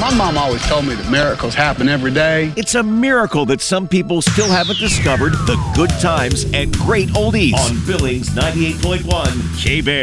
My mom always told me that miracles happen every day. It's a miracle that some people still haven't discovered the good times and great oldies on Billings 98.1 K-Bear.